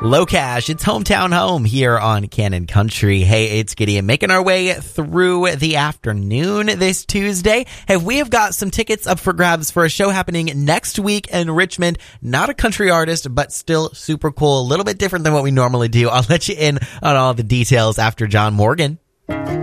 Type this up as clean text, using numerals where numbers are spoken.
Low Cash, it's Hometown Home here on Cannon Country. Hey, it's Gideon making our way through the afternoon this Tuesday. Hey, we have got some tickets up for grabs for a show happening next week in Richmond. Not a country artist, but still super cool. A little bit different than what we normally do. I'll let you in on all the details after John Morgan.